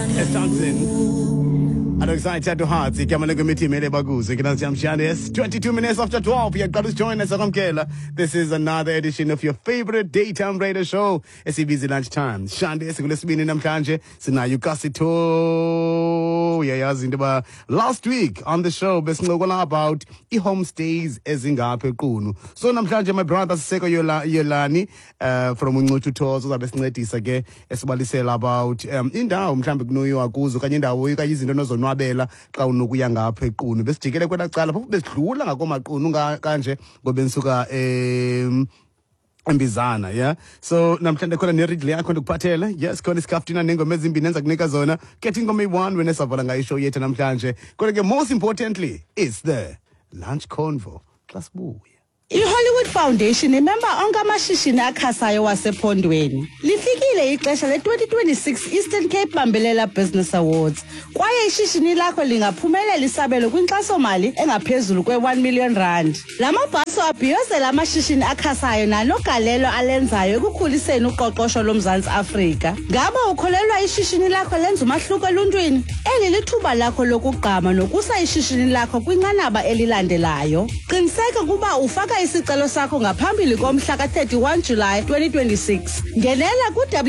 Excited to hearts. It's 22 minutes after 12. You're going to join us. This is another edition of your favorite daytime radio show. It's a busy lunchtime. Shande, Sigulasbini Namkanje. Sinayu Kasito. Last week on the show, besingqokola about homestays ezingapha eQunu. So namhlanje my brother Seko Yolani from Uncutu Tours uzabe sincedisa ke esibalisela about indawo mhlambe kunoyiwa kuzo kanye indawo izinto nozonwabela xa unokuya ngapha eQunu. Besijikele kwela cala phofu besidlula ngakomaqunu kanje ngoba nisuka Mbizana, yeah. So namhlanje khona neridle yakho ndikuphathela. Yes, khona isikaftina nengoma ezimbini enza kunika zona. Getting ngoma i-1 when esavala ngayo show yethu namhlanje. Kodwa ke most importantly is the lunch convo. Plus buya. I-Hollywood Foundation imemba onke amashishini akhasayo wasephondweni. Lifikile ixesha le-2026 Eastern Cape Bambelela Business Awards. Kwaye ishishini lakho lingaphumelela isabelo kwinkxaso-mali engaphezulu kwe-R1 million. La mabhaso abhiyozela amashishini akhasayo nanogalelo alenzayo ekukhuliseni uqoqosho loMzantsi Afrika. Ngaba ukholelwa ishishini lakho lenza umahluko eluntwini? Eli lithuba lakho lokugqama nokusa ishishini lakho kwinqanaba elilandelayo. Qiniseka kuba ufaka isicelo sakho ngaphambili komhla ka-31 July 2026. Ngenela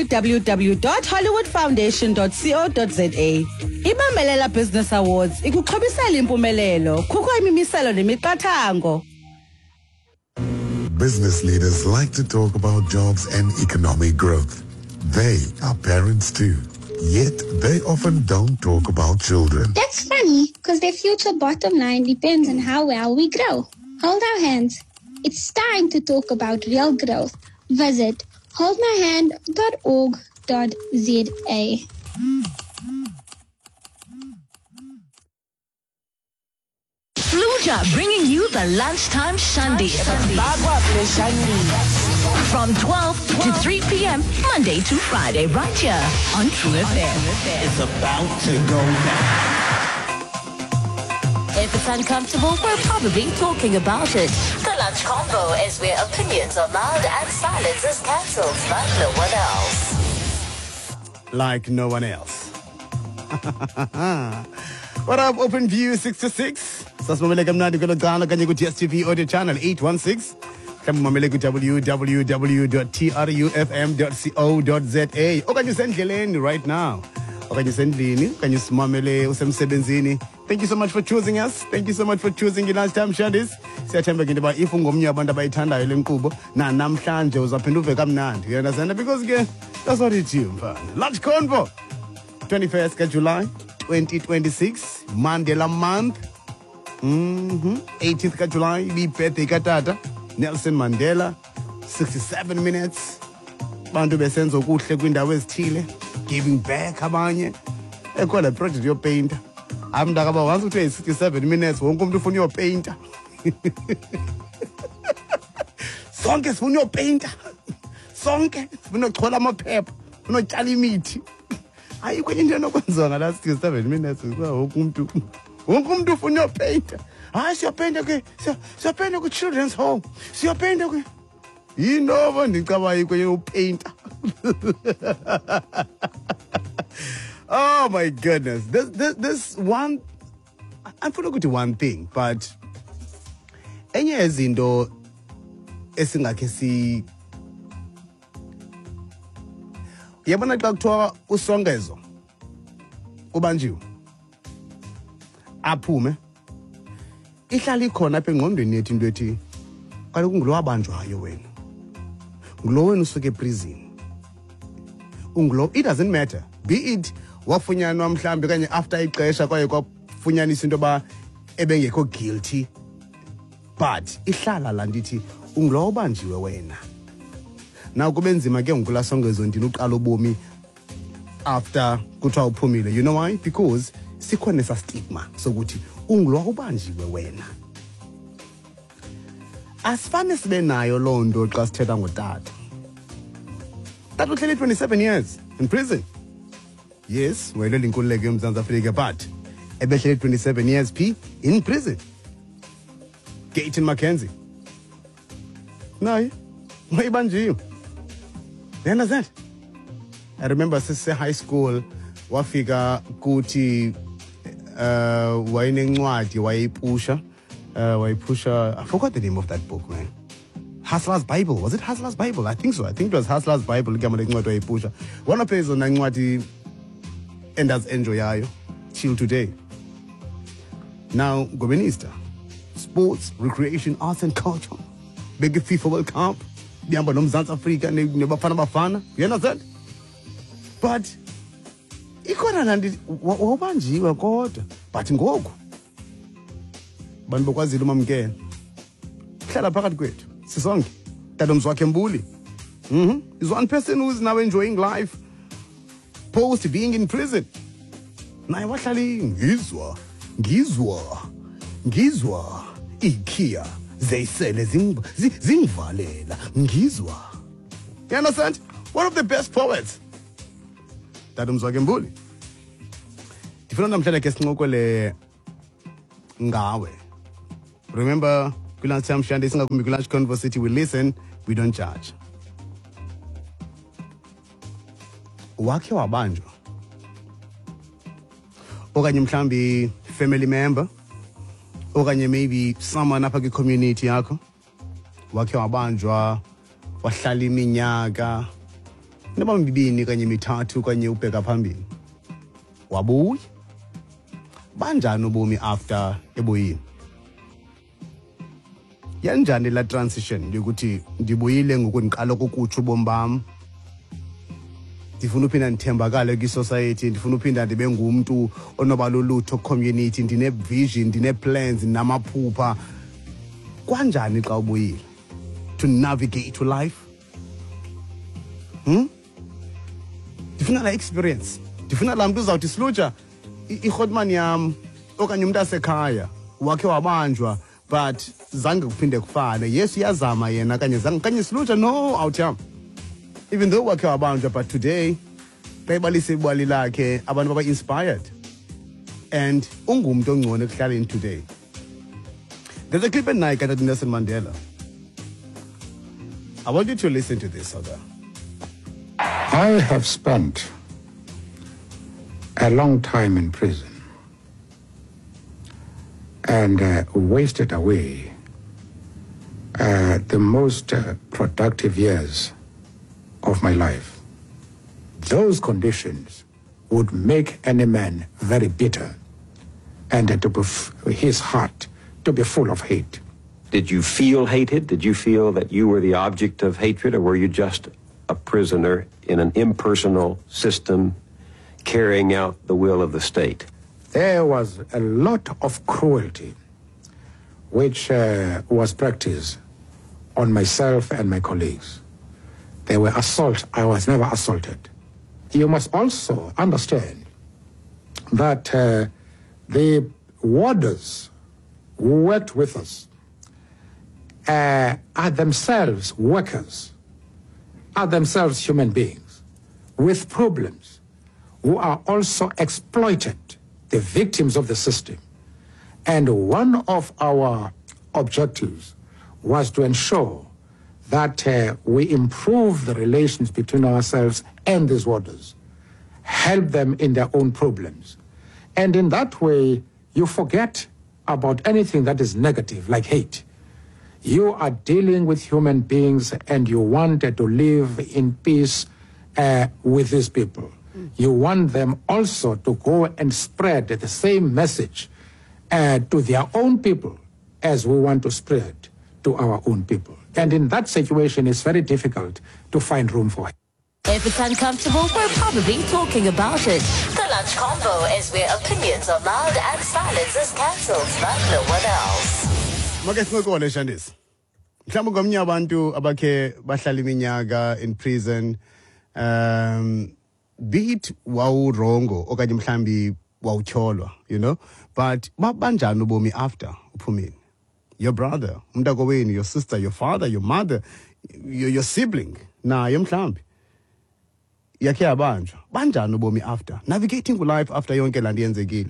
ku-www.hollywoodfoundation.co.za. Ibambelela Business Awards ikuxhobisela impumelelo. Kukho imimiselo nemiqathango. Business leaders like to talk about jobs and economic growth. They are parents too. Yet they often don't talk about children. That's funny, because their future bottom line depends on how well we grow. Hold our hands. It's time to talk about real growth. Visit holdmyhand.org.za. Fluja bringing you the lunchtime Shandi. From 12 to 3 p.m. Monday to Friday, right here on True FM. It's about to go down. If it's uncomfortable, we're probably talking about it. The Lunch Convo is where opinions are loud and silence is cancelled like no one else. Like no one else. What up, Open View 626? Sasmameleka mnandi kologana kanye ku DSTV audio channel 816. Kamamele ku www.trufm.co.za. Okanye sendleleni right now. Okanye sendlini, okanye simamele usemsebenzini. Thank you so much for choosing us. Thank you so much for choosing Lunchtime Shadis. Siyathemba ke ndiba if ungomnye abantu abayithandayo lenkqubo na namhlanje uzaphinda uve kamnandi. You understand? Because that's what it's you, mfana. Lunch Convo. 21st July 2026, Mandela month. 18th July, the birthday katata Nelson Mandela. 67 minutes. Bantu besenzo kuhle kwindawo ezithile. Giving back abanye. Ekhola project yo painter. Amdaka ba once uthe 67 minutes wonke umuntu ufuna yo painter. Sonke sifuna yo painter. Sonke sifuna ukuchola amaphepha, sifuna ukutshala imithi. Hayi kwenye into enokwenziwa ngala 67 minutes wonke umuntu ufuna yo painter. Hayi siyapenda ke siyapenda ku children's home. Siyapenda ke yinova ndicaba kwenye upainter. Oh my goodness. This one, I'm forgetting to one thing, but enye yezinto esingakhe si yabona xa kuthiwa usongezo ubanjiwe aphume ihlala ikhona apha engqondweni yethu into ethi kaloku ngulo wabanjwayo wena, ngulo wena usuke eprison, ungulo. It doesn't matter, be it wafunyanwa mhlambi kanye after ixesha kwaye kwafunyanisa into ba ebengekho guilty, but ihlala la ndithi ungulo obanjiwe wena. Now kube nzima ke ngikula songezo ndini uqala ubomi after kuthiwa uphumile. You know why? Because sikhona esa stigma sokuthi ungulo ubanjiwe wena. Asifane sibe nayo loo nto xa sithetha ngotata. Tata uhleli 27 years in prison. Yes, wayelo linkululeko yoMzantsi Afrika, but ebehleli 27 years P in prison. Gayton Mackenzie. Naye wayibanjiwe. You understand? I remember since high school wafika kuthi wayenencwadi wayipusha I forgot the name of that book, man. Hustler's Bible. Was it Hustler's Bible? I think so. I think it was Hustler's Bible. Igama lencwadi wayipusha. One of his onancwadi endazenjoyayo till today. Now, Gobenista, sports, recreation, arts and culture. Big FIFA World Cup. Dihamba noMzantsi Afrika nebafana bafana. You understand? But ikhona nandi wabanjiwe kodwa. But ngoku bantu bokwazile umamkela. Hlala phakathi kwethu. Sisonke. Tatomzi wakhe Mbuli. Is one person who is now enjoying life post being in prison. Naye wahlali ngizwa iKia zeyisele zingivalela ngizwa. You understand? One of the best poets. Tatomzi wakhe Mbuli. Ndifuna namhlanje ke sincokole ngawe. Remember, Lunch Time Shande singakumbi Lunch Conversation, we listen, we don't judge. Wakhe wabanjwa okanye mhlambi family member okanye maybe someone apha kwi-community yakho wakhe wabanjwa wahlala iminyaka noma mibini kanye mithathu kanye ubheka phambili wabuya banjani ubomi after eboyini yanjani la transition yokuthi ndibuyile ngokundiqala kokutsho ubomi bam ndifuna uphinda ndithembakale kwi-society ndifuna uphinda ndibe ngumuntu onobalulutho community ndine-vision ndine-plans namaphupha kwanjani xa ubuyile to navigate to life ndifuna la experience ndifuna laa mntu uzawuthi Slutsha i-hotman yam okanye umntu asekhaya wakhe wabanjwa but zange kuphinde kufane yes iyazama yena kanye Slutsha no out yam even though wakhe wabanjwa but today bayibalisa ibali lakhe abantu baba inspired and ungumuntu ongcono ekuhlaleni today. There's a clip at night at Nelson Mandela. I want you to listen to this, Sada. I have spent a long time in prison and wasted away the most productive years of my life. Those conditions would make any man very bitter and his heart to be full of hate. Did you feel hated? Did you feel that you were the object of hatred, or were you just a prisoner in an impersonal system carrying out the will of the state? There was a lot of cruelty which was practiced on myself and my colleagues. There were assaults. I was never assaulted. You must also understand that the warders who worked with us are themselves workers, are themselves human beings with problems, who are also exploited, the victims of the system. And one of our objectives was to ensure that we improve the relations between ourselves and these warders, help them in their own problems. And in that way, you forget about anything that is negative, like hate. You are dealing with human beings and you want to live in peace with these people. You want them also to go and spread the same message to their own people as we want to spread to our own people. And in that situation, it's very difficult to find room for it. If it's uncomfortable, we're probably talking about it. The Lunch Combo is where opinions are loud and silence is cancelled like no one else. Make sincokole Shandisi. Mhlawumbe ngomnye abantu abakhe bahlala iminyaka in prison be it wawurongo okanye mhlambi wawutyholwa, you know, but banjani ubomi after uphumile? Your brother, umntakoweni, your sister, your father, your mother, your sibling, naye mhlambi yakhe yabanjwa. Banjani ubomi after? Navigating life after yonke laa nto yenzekile.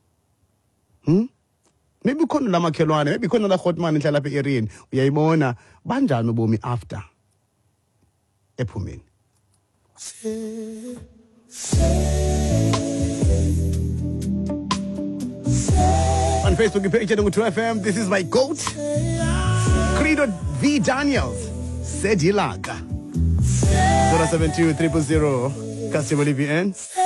Maybe khona la makhelwane, maybe khona la hotman ihlala apha e-areeni, uyayibona banjani ubomi after ephumeni? On Facebook page at 2FM, this is my goat. Credo V. Daniels. Sedilaga. 072 000 Customer VPN.